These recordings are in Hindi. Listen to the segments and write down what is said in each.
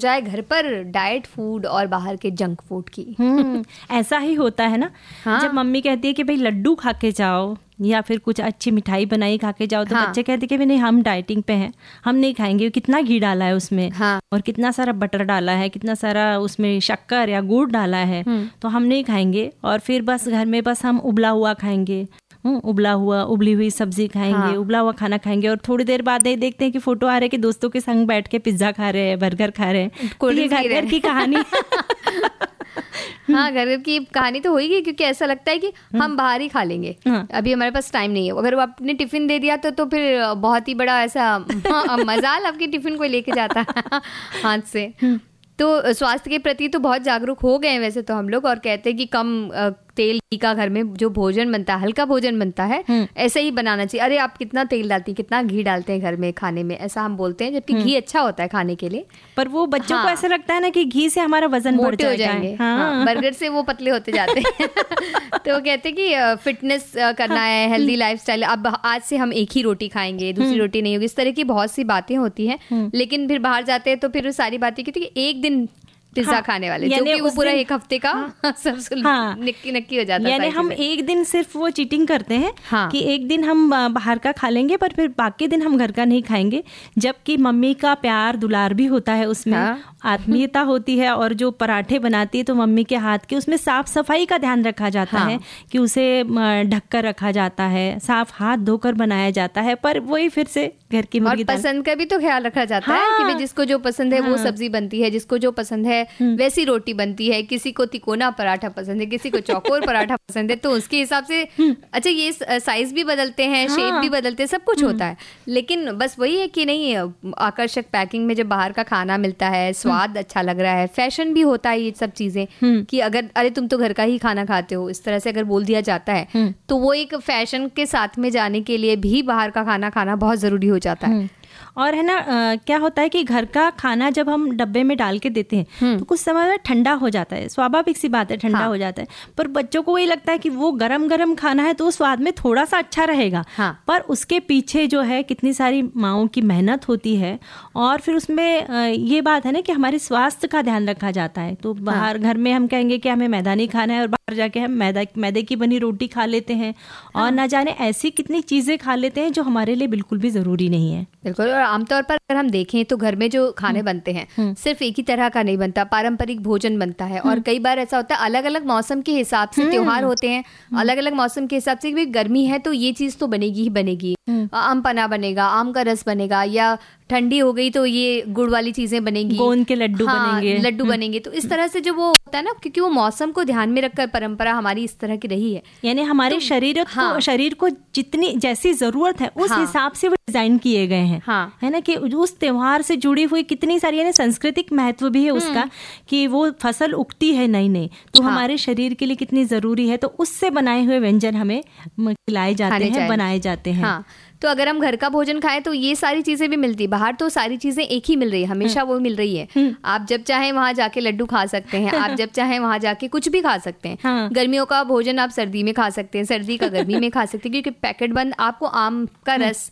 जाए घर पर डाइट फूड और बाहर के जंक फूड की। ऐसा ही होता है ना। हाँ? जब मम्मी कहती है कि भाई लड्डू खा के जाओ या फिर कुछ अच्छी मिठाई बनाई खा के जाओ, तो बच्चे कहते हैं कि नहीं, हम डाइटिंग पे हैं, हम नहीं खाएंगे। कितना घी डाला है उसमें, और कितना सारा बटर डाला है, कितना सारा उसमें शक्कर या गुड़ डाला है, तो हम नहीं खाएंगे। और फिर बस घर में बस हम उबला हुआ खाएंगे, उबली हुई सब्जी खाएंगे, उबला हुआ खाना खाएंगे। और थोड़ी देर बाद देखते हैं कि फोटो आ रहे हैं कि दोस्तों के संग बैठ के पिज्जा खा रहे हैं, बर्गर खा रहे हैं। तो ये घर की कहानी हाँ, घर की कहानी तो होगी, क्योंकि ऐसा लगता है कि हम बाहर ही खा लेंगे, अभी हमारे पास टाइम नहीं है। अगर वो आपने टिफिन दे दिया तो फिर बहुत ही बड़ा ऐसा मजाल आपकी टिफिन को लेके जाता है हाथ से। तो स्वास्थ्य के प्रति तो बहुत जागरूक हो गए हैं वैसे तो हम लोग, और कहते हैं कि कम तेल घी का घर में जो भोजन बनता है, हल्का भोजन बनता है, ऐसे ही बनाना चाहिए। अरे आप कितना तेल डालती हैं, कितना घी डालते हैं घर में खाने में, ऐसा हम बोलते हैं, जबकि घी अच्छा होता है खाने के लिए। पर वो बच्चों को ऐसा लगता है ना कि घी से हमारा वजन बढ़ जाएंगे, बर्गर से वो पतले होते जाते हैं। तो वो कहते हैं कि फिटनेस करना है, हेल्दी लाइफस्टाइल, अब आज से हम एक ही रोटी खाएंगे, दूसरी रोटी नहीं होगी, इस तरह की बहुत सी बातें होती हैं। लेकिन फिर बाहर जाते हैं तो फिर सारी बातें कहती है एक दिन पिज्जा खाने वाले, जो कि वो पूरा एक हफ्ते का सब नक्की हो जाता है। यानी हम एक दिन सिर्फ वो चीटिंग करते हैं कि एक दिन हम बाहर का खा लेंगे, पर फिर बाकी दिन हम घर का नहीं खाएंगे। जबकि मम्मी का प्यार दुलार भी होता है उसमें, आत्मीयता होती है। और जो पराठे बनाती है तो मम्मी के हाथ के, उसमें साफ सफाई का ध्यान रखा जाता है कि उसे ढककर रखा जाता है, साफ हाथ धोकर बनाया जाता है। पर वही फिर से घर की मुर्गी और पसंद का भी तो ख्याल रखा जाता है कि भाई जिसको जो पसंद है वो सब्जी बनती है, जिसको जो पसंद है वैसी रोटी बनती है। किसी को तिकोना पराठा पसंद है, किसी को चौकोर पराठा पसंद है, तो उसके हिसाब से अच्छा ये साइज भी बदलते हैं, शेप भी बदलते हैं, सब कुछ होता है। लेकिन बस वही है कि नहीं, आकर्षक पैकिंग में जब बाहर का खाना मिलता है, स्वाद अच्छा लग रहा है, फैशन भी होता है, ये सब चीजें कि अगर अरे तुम तो घर का ही खाना खाते हो, इस तरह से अगर बोल दिया जाता है तो वो एक फैशन के साथ में जाने के लिए भी बाहर का खाना खाना बहुत जरूरी हो जाता है। और है ना क्या होता है कि घर का खाना जब हम डब्बे में डाल के देते हैं तो कुछ समय में ठंडा हो जाता है, स्वाभाविक सी बात है, ठंडा हो जाता है। पर बच्चों को ये लगता है कि वो गरम गरम खाना है तो स्वाद में थोड़ा सा अच्छा रहेगा। पर उसके पीछे जो है कितनी सारी माँओं की मेहनत होती है। और फिर उसमें ये बात है ना कि हमारे स्वास्थ्य का ध्यान रखा जाता है। तो बाहर घर में हम कहेंगे कि हमें मैदा नहीं खाना है, और बाहर जाके हम मैदे की बनी रोटी खा लेते हैं, और ना जाने ऐसी कितनी चीजें खा लेते हैं जो हमारे लिए बिल्कुल भी जरूरी नहीं है। बिल्कुल। और आमतौर पर अगर हम देखें तो घर में जो खाने बनते हैं सिर्फ एक ही तरह का नहीं बनता, पारंपरिक भोजन बनता है। और कई बार ऐसा होता है अलग अलग मौसम के हिसाब से त्योहार होते हैं, अलग अलग मौसम के हिसाब से भी गर्मी है तो ये चीज तो बनेगी ही बनेगी, आम पन्ना बनेगा, आम का रस बनेगा, या ठंडी हो गई तो ये गुड़ वाली चीजें बनेंगी, गोंद के लड्डू बनेंगे, लड्डू बनेंगे। तो इस तरह से जो वो होता है ना, क्योंकि वो मौसम को ध्यान में रखकर परंपरा हमारी इस तरह की रही है। यानी हमारे शरीर को जितनी जैसी जरूरत है उस हिसाब से वो डिजाइन किए गए हैं, है ना, कि उस त्योहार से जुड़ी हुई कितनी सारी यानी सांस्कृतिक महत्व भी है उसका, कि वो फसल उगती है नई नई, तो हमारे शरीर के लिए कितनी जरूरी है, तो उससे बनाए हुए व्यंजन हमें खिलाए जाते हैं, बनाए जाते हैं। तो अगर हम घर का भोजन खाएं तो ये सारी चीजें भी मिलती, बाहर तो सारी चीजें एक ही मिल रही है, हमेशा वो मिल रही है। आप जब चाहें वहां जाके लड्डू खा सकते हैं, आप जब चाहें वहां जाके कुछ भी खा सकते हैं। गर्मियों का भोजन आप सर्दी में खा सकते हैं, सर्दी का गर्मी में खा सकते हैं, क्योंकि पैकेट बंद आपको आम का रस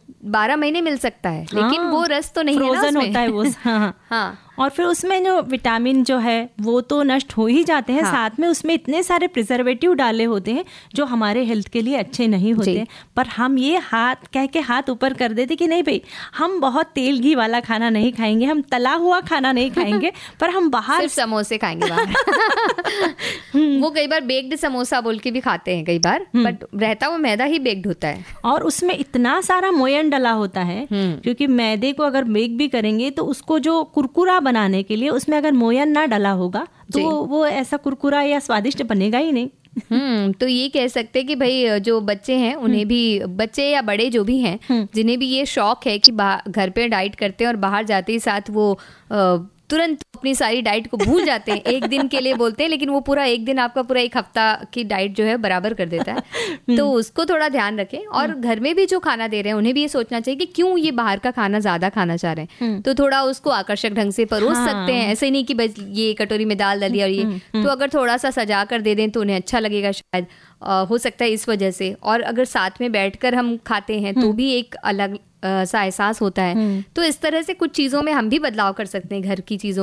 12 महीने मिल सकता है, लेकिन वो रस तो नहीं है ना, फ्रोजन होता है वो। हाँ। और फिर उसमें जो विटामिन जो है वो तो नष्ट हो ही जाते हैं, साथ में उसमें इतने सारे प्रिजर्वेटिव डाले होते हैं जो हमारे हेल्थ के लिए अच्छे नहीं होते। पर हम ये कह के हाथ ऊपर कर देते कि नहीं भाई, हम बहुत तेल घी वाला खाना नहीं खाएंगे, हम तला हुआ खाना नहीं खाएंगे, पर हम बाहर सिर्फ समोसे खाएंगे बाहर। वो कई बार बेक्ड समोसा बोल के भी खाते हैं कई बार, बट रहता वो मैदा ही बेक्ड होता है, और उसमें इतना सारा मोयन डला होता है, क्योंकि मैदे को अगर बेक भी करेंगे तो उसको जो कुरकुरा बनाने के लिए उसमें अगर मोयन ना डला होगा तो वो ऐसा कुरकुरा या स्वादिष्ट बनेगा ही नहीं। तो ये कह सकते हैं कि भाई जो बच्चे हैं उन्हें भी, बच्चे या बड़े जो भी हैं जिन्हें भी ये शौक है कि घर पे डाइट करते हैं और बाहर जाते ही साथ वो तुरंत अपनी सारी डाइट को भूल जाते हैं, एक दिन के लिए बोलते हैं, लेकिन वो पूरा एक दिन आपका पूरा एक हफ्ता की डाइट जो है बराबर कर देता है। तो उसको थोड़ा ध्यान रखें। और घर में भी जो खाना दे रहे हैं उन्हें भी ये सोचना चाहिए कि क्यों ये बाहर का खाना ज्यादा खाना चाह रहे हैं, तो थोड़ा उसको आकर्षक ढंग से परोस सकते हैं। ऐसे नहीं कि बस ये कटोरी में दाल डाली और ये, तो अगर थोड़ा सा सजा कर दे दें तो उन्हें अच्छा लगेगा शायद, हो सकता है इस वजह से। और अगर साथ में बैठकर हम खाते हैं तो भी एक अलग सा एहसास होता है। तो इस तरह से कुछ चीजों में हम भी बदलाव कर सकते हैं घर की चीजों